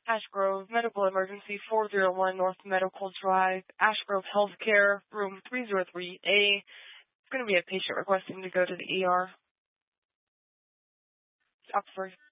Ashgrove Medical Emergency 401 North Medical Drive, Ashgrove Healthcare, room 303A. It's going to be a patient requesting to go to the ER. Stop 3.